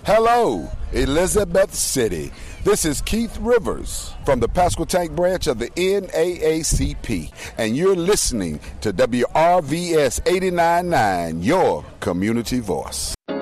Hello, Elizabeth City. This is Keith Rivers from the Pasquotank branch of the NAACP, and you're listening to WRVS 89.9, your community voice.